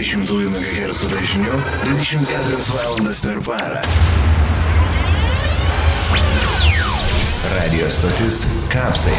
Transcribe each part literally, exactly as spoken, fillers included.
dvidešimt megahercų dažniu dvidešimt keturias valandas per parą. Radio stotis Kapsai.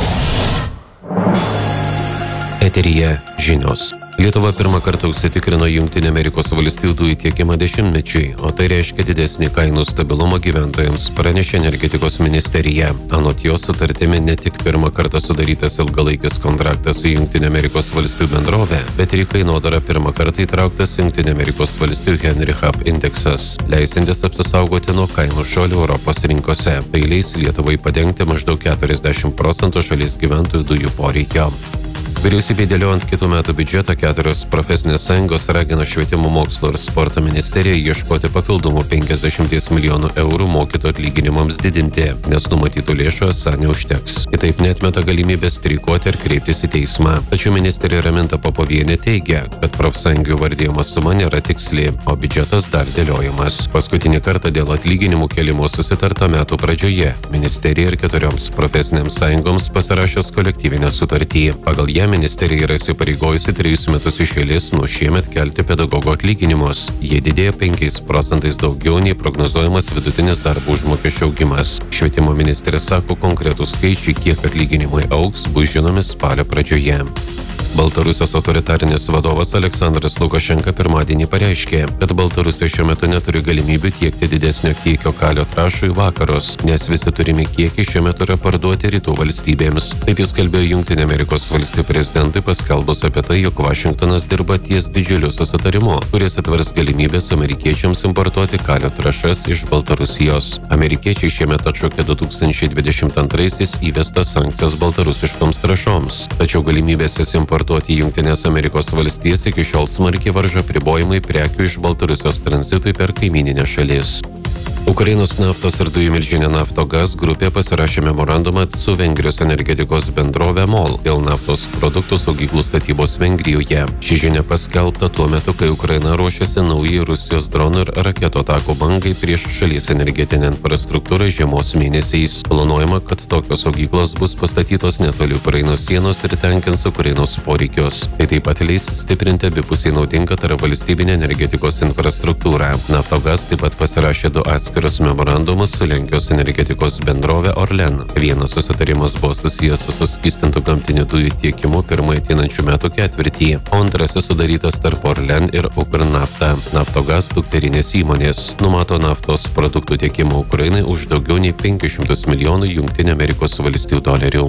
Eteryje žinios. Lietuva pirmą kartą užsitikrino Jungtinių Amerikos valstijų dujų tiekimą dešimtmečiui, o tai reiškia didesnį kainų stabilumą gyventojams, pranešė energetikos ministerija. Anot jos sutartimi ne tik pirmą kartą sudarytas ilgalaikis kontraktas su Jungtinių Amerikos valstijų bendrove, bet ir į kainodarą pirmą kartą įtrauktas Jungtinių Amerikos valstijų Henry Hub indeksas, leisintis apsisaugoti nuo kainų šuolių Europos rinkose. Tai leis Lietuvai padengti maždaug keturiasdešimt procentų šalies gyventojų dujų poreikio. Vyriausybė dėliojant kitų metų biudžetą, keturios profesinės sąjungos ragina švietimo, mokslo ir sporto ministeriją ieškoti papildomų penkiasdešimt milijonų eurų mokytojų atlyginimams didinti, nes numatytų lėšų esą neužteks. Kitaip neatmeta galimybę streikuoti ar kreiptis į teismą. Tačiau ministerija Raminta Popovienė teigia, kad profsąjungų vardijama suma nėra tiksli, o biudžetas dar dėliojamas. Paskutinį kartą dėl atlyginimų kėlimo susitarta metų pradžioje. Ministerija ir keturioms profesinėms sąjungoms pasirašęs kolektyvinę sutartį. Pagal ją ministerija yra įsipareigojusi trejus metus iš eilės nuo šiemet kelti pedagogų atlyginimus. Jie didėjo penkiais procentais daugiau nei prognozuojamas vidutinis darbo užmokesčio augimas. Švietimo ministrė sako, konkretūs skaičiai, kiek atlyginimai augs, bus žinomi spalio pradžioje. Baltarusijos autoritarinis vadovas Aleksandras Lukašenka pirmadienį pareiškė, kad Baltarusija šiuo metu neturi galimybių tiekti didesnio kiekio kalio trąšų į vakarus, nes visi turimi kiekiai šiuo metu yra parduoti rytų valstybėms. Taip jis kalbėjo Jungtinių Amerikos valstijų prezidentui paskelbus apie tai, jog Vašingtonas dirba ties didžiuliu susitarimu, kuris atvers galimybės amerikiečiams importuoti kalio trąšas iš Baltarusijos. Amerikiečiai šiemet atšaukė du tūkstančiai dvidešimt antraisiais įvestas sankcijas baltarusiškoms trąšoms, tačiau galimybės jas importuoti Importuoti Jungtinės Amerikos valstijas iki šiol smarkiai varžo apribojimai prekių iš Baltarusijos tranzitui per kaimyninę šalis. Ukrainos naftos ir dujų milžinė Naftogaz grupė pasirašė memorandumą su Vengrijos energetikos bendrove MOL dėl naftos produktų saugyklų statybos Vengrijoje. Ši žinia paskelbta tuo metu, kai Ukraina ruošiasi naujai Rusijos dronų ir raketų atakų bangai prieš šalies energetinę infrastruktūrą žiemos mėnesiais. Planuojama, kad tokios saugyklos bus pastatytos netoli Ukrainos sienos ir tenkins Ukrainos poreikius. Tai taip pat leis stiprinti abipusiai naudingą tarpvalstybinę energetikos infrastruktūrą. Naftogaz taip pat pasirašė du atskirus memorandumus su Lenkijos energetikos bendrove Orlen. Vienas susitarimas buvo susijęs su suskystintų gamtinių dujų tiekimu pirmąjį ateinančių metų ketvirtį, o antrasis sudarytas tarp Orlen ir Ukrnafta. Naftogaz dukterinės įmonės numato naftos produktų tiekimą Ukrainai už daugiau nei penkis šimtus milijonų Jungtinių Amerikos valstijų dolerių.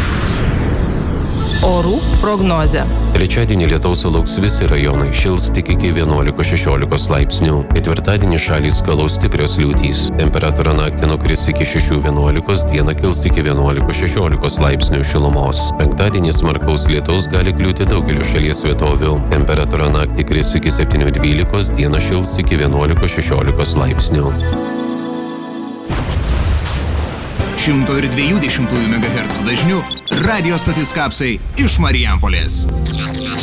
Orų prognozė. Trečiadienį lietaus sulauks visi rajonai, šils tik iki vienuolikos šešiolikos laipsnių. Ketvirtadienį šalį skalaus stiprios liūtys. Temperatūra naktį nukris iki šešių vienuolikos, dieną kils iki vienuolikos šešiolikos laipsnių šilumos. Penktadienį smarkaus lietaus gali kliūti daugeliu šalies vietovių. Temperatūra naktį kris iki septynių dvylikos, dieną šils iki vienuolikos šešiolikos laipsnių. šimto dviejų dešimtųjų megahercų dažniu radio stotis Kapsai iš Marijampolės.